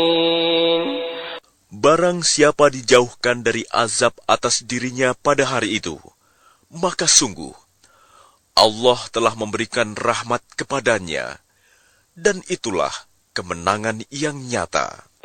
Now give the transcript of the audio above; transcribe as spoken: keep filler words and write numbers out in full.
Barang siapa dijauhkan dari azab atas dirinya pada hari itu, maka sungguh Allah telah memberikan rahmat kepadanya, dan itulah kemenangan yang nyata.